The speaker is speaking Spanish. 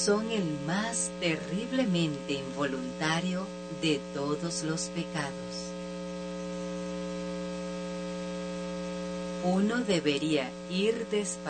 son el más terriblemente involuntario de todos los pecados. Uno debería ir despacio